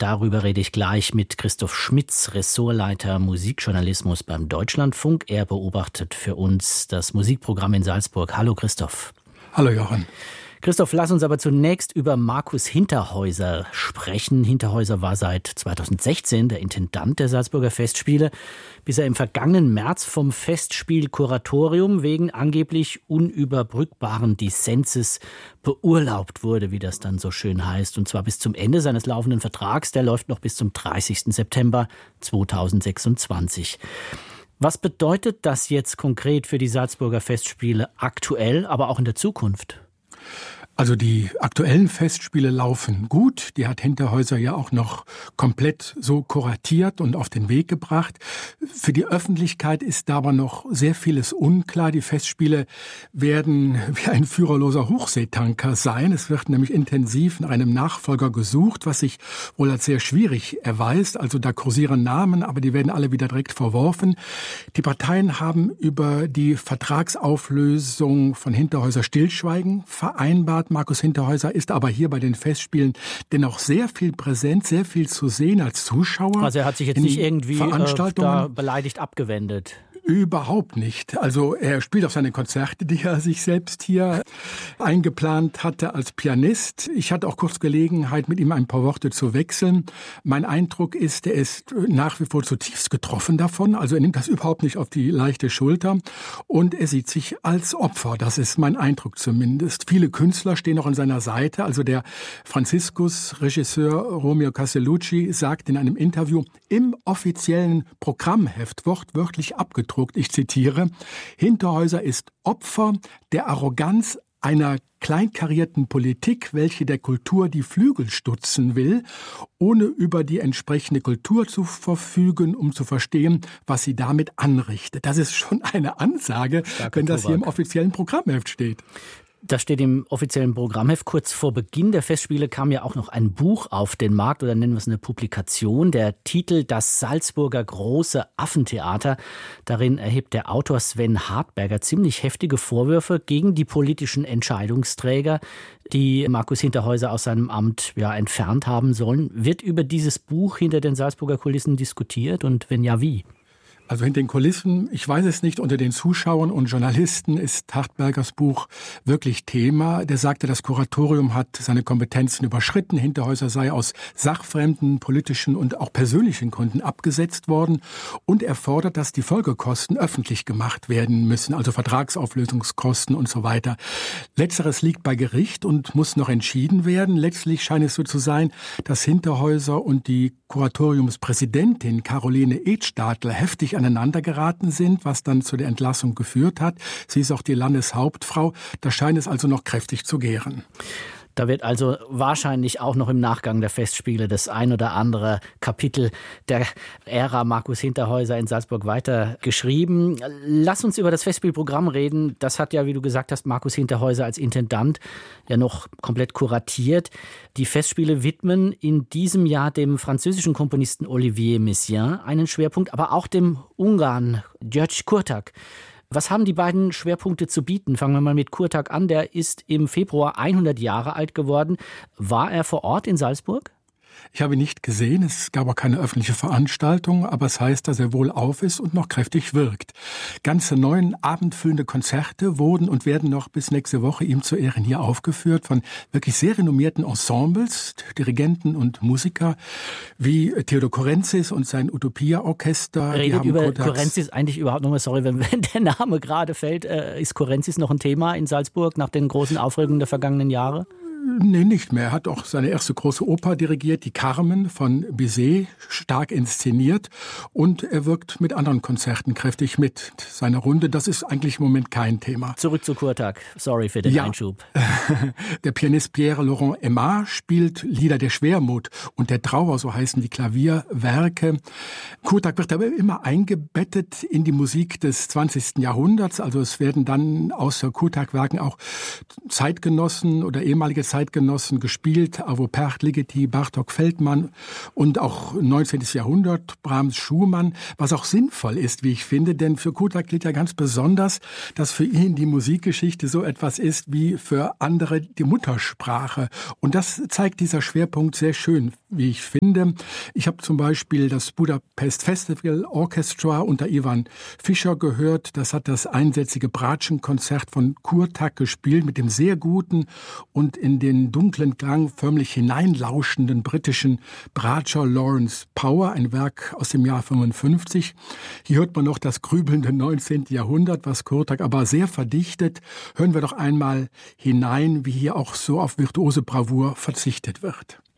Darüber rede ich gleich mit Christoph Schmitz, Ressortleiter Musikjournalismus beim Deutschlandfunk. Er beobachtet für uns das Musikprogramm in Salzburg. Hallo Christoph. Hallo Jochen. Christoph, lass uns aber zunächst über Markus Hinterhäuser sprechen. Hinterhäuser war seit 2016 der Intendant der Salzburger Festspiele, bis er im vergangenen März vom Festspielkuratorium wegen angeblich unüberbrückbaren Dissenses beurlaubt wurde, wie das dann so schön heißt. Und zwar bis zum Ende seines laufenden Vertrags. Der läuft noch bis zum 30. September 2026. Was bedeutet das jetzt konkret für die Salzburger Festspiele aktuell, aber auch in der Zukunft? Also die aktuellen Festspiele laufen gut. Die hat Hinterhäuser ja auch noch komplett so kuratiert und auf den Weg gebracht. Für die Öffentlichkeit ist da aber noch sehr vieles unklar. Die Festspiele werden wie ein führerloser Hochseetanker sein. Es wird nämlich intensiv nach einem Nachfolger gesucht, was sich wohl als sehr schwierig erweist. Also da kursieren Namen, aber die werden alle wieder direkt verworfen. Die Parteien haben über die Vertragsauflösung von Hinterhäuser Stillschweigen vereinbart. Markus Hinterhäuser ist aber hier bei den Festspielen dennoch sehr viel präsent, sehr viel zu sehen als Zuschauer. Also er hat sich jetzt nicht irgendwie da beleidigt abgewendet. Überhaupt nicht. Also er spielt auch seine Konzerte, die er sich selbst hier eingeplant hatte als Pianist. Ich hatte auch kurz Gelegenheit, mit ihm ein paar Worte zu wechseln. Mein Eindruck ist, er ist nach wie vor zutiefst getroffen davon. Also er nimmt das überhaupt nicht auf die leichte Schulter. Und er sieht sich als Opfer. Das ist mein Eindruck zumindest. Viele Künstler stehen noch an seiner Seite. Also der Franziskus-Regisseur Romeo Castellucci sagt in einem Interview, im offiziellen Programmheft wortwörtlich abgedruckt, ich zitiere, Hinterhäuser ist Opfer der Arroganz einer kleinkarierten Politik, welche der Kultur die Flügel stutzen will, ohne über die entsprechende Kultur zu verfügen, um zu verstehen, was sie damit anrichtet. Das ist schon eine Ansage, wenn das hier im offiziellen Programmheft steht. Das steht im offiziellen Programmheft. Kurz vor Beginn der Festspiele kam ja auch noch ein Buch auf den Markt, oder nennen wir es eine Publikation. Der Titel »Das Salzburger große Affentheater«. Darin erhebt der Autor Sven Hartberger ziemlich heftige Vorwürfe gegen die politischen Entscheidungsträger, die Markus Hinterhäuser aus seinem Amt entfernt haben sollen. Wird über dieses Buch hinter den Salzburger Kulissen diskutiert und wenn ja, wie? Also hinter den Kulissen, ich weiß es nicht, unter den Zuschauern und Journalisten ist Hartbergers Buch wirklich Thema. Der sagte, das Kuratorium hat seine Kompetenzen überschritten. Hinterhäuser sei aus sachfremden, politischen und auch persönlichen Gründen abgesetzt worden. Und er fordert, dass die Folgekosten öffentlich gemacht werden müssen, also Vertragsauflösungskosten und so weiter. Letzteres liegt bei Gericht und muss noch entschieden werden. Letztlich scheint es so zu sein, dass Hinterhäuser und die Kuratoriumspräsidentin Caroline Edstadler heftig aneinander geraten sind, was dann zu der Entlassung geführt hat. Sie ist auch die Landeshauptfrau. Da scheint es also noch kräftig zu gären. Da wird also wahrscheinlich auch noch im Nachgang der Festspiele das ein oder andere Kapitel der Ära Markus Hinterhäuser in Salzburg weiter geschrieben. Lass uns über das Festspielprogramm reden. Das hat ja, wie du gesagt hast, Markus Hinterhäuser als Intendant ja noch komplett kuratiert. Die Festspiele widmen in diesem Jahr dem französischen Komponisten Olivier Messiaen einen Schwerpunkt, aber auch dem Ungarn György Kurtak. Was haben die beiden Schwerpunkte zu bieten? Fangen wir mal mit Kurtak an. Der ist im Februar 100 Jahre alt geworden. War er vor Ort in Salzburg? Ich habe ihn nicht gesehen, es gab auch keine öffentliche Veranstaltung, aber es heißt, dass er wohlauf ist und noch kräftig wirkt. Ganze 9 abendfüllende Konzerte wurden und werden noch bis nächste Woche ihm zu Ehren hier aufgeführt von wirklich sehr renommierten Ensembles, Dirigenten und Musiker wie Theodor Korentzis und sein Utopia-Orchester. Redet über Korentzis eigentlich überhaupt noch mal, sorry, wenn der Name gerade fällt, ist Korentzis noch ein Thema in Salzburg nach den großen Aufregungen der vergangenen Jahre? Nee, nicht mehr. Er hat auch seine erste große Oper dirigiert, die Carmen von Bizet, stark inszeniert. Und er wirkt mit anderen Konzerten kräftig mit. Seine Runde, das ist eigentlich im Moment kein Thema. Zurück zu Kurtak. Sorry für den Einschub. Der Pianist Pierre-Laurent Aimard spielt Lieder der Schwermut und der Trauer, so heißen die Klavierwerke. Kurtak wird aber immer eingebettet in die Musik des 20. Jahrhunderts. Also es werden dann außer Kurtak-Werken auch Zeitgenossen oder ehemalige Zeitgenossen gespielt, Arvo Pärt, Ligeti, Bartók, Feldmann und auch 19. Jahrhundert, Brahms, Schumann, was auch sinnvoll ist, wie ich finde, denn für Kurtak gilt ja ganz besonders, dass für ihn die Musikgeschichte so etwas ist wie für andere die Muttersprache. Und das zeigt dieser Schwerpunkt sehr schön, wie ich finde. Ich habe zum Beispiel das Budapest Festival Orchestra unter Ivan Fischer gehört. Das hat das einsätzige Bratschenkonzert von Kurtak gespielt mit dem sehr guten und in den dunklen Klang förmlich hineinlauschenden britischen Bratscher Lawrence Power, ein Werk aus dem Jahr 55. Hier hört man noch das grübelnde 19. Jahrhundert, was Kurtak aber sehr verdichtet. Hören wir doch einmal hinein, wie hier auch so auf virtuose Bravour verzichtet wird.